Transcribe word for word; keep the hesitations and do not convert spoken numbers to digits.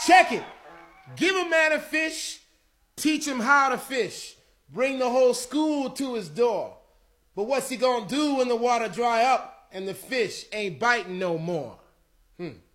Check it. Give a man a fish, teach him how to fish, bring the whole school to his door. But what's he gonna do when the water dry up and the fish ain't biting no more? Hmm.